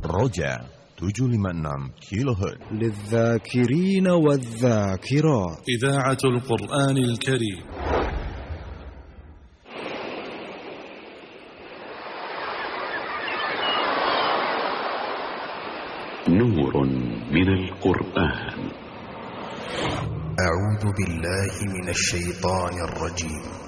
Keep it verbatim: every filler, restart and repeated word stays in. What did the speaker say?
Roja tujuh lima enam kilohertz للذاكرين والذاكرات. إذاعة القرآن الكريم. نور من القرآن. أعوذ بالله من الشيطان الرجيم.